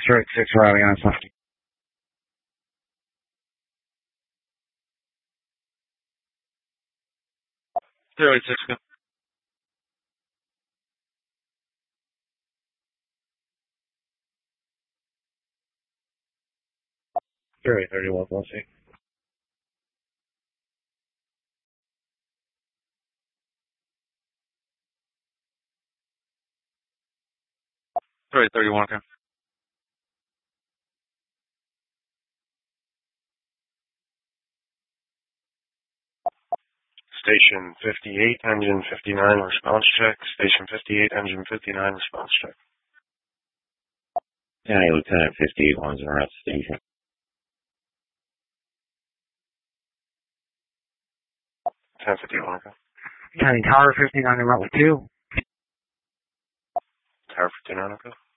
Straight 6 riding on something. Straight 6, go. Straight 31 plus 8. Straight 31, okay. Station 58, engine 59, response check. Station 58, engine 59, response check. County Lieutenant 58, one's in route station. Ten 51, okay. County Tower 59 in route 2. Tower 59, okay.